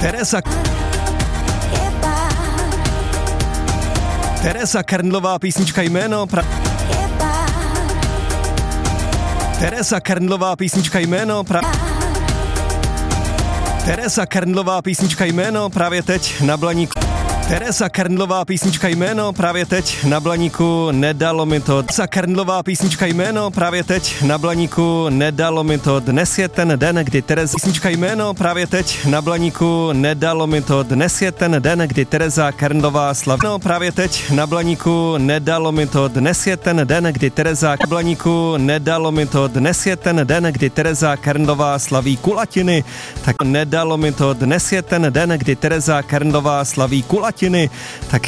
Tereza Karndlová, písnička Jméno. Tereza Karndlová, písnička Jméno. Tereza Karndlová, písnička Jméno právě teď na Blaníku. Tereza Karndlová, písnička Jméno právě teď na Blaníku, nedalo mi to. Tereza Karndlová, písnička Jméno právě teď na Blaníku, nedalo mi to. Dnes je ten den, kdy Tereza písnička Jméno právě teď na Blaníku, nedalo mi to. Dnes je ten den, kdy Tereza Karndlová slaví. No právě teď na Blaníku, nedalo mi to. Dnes je ten den, kdy Tereza na Blaníku, nedalo mi to. Dnes je ten den, kdy Tereza Karndlová slaví kulatiny. Tak nedalo mi to. Dnes je ten den, kdy Tereza Karndlová slaví kulatiny. Tak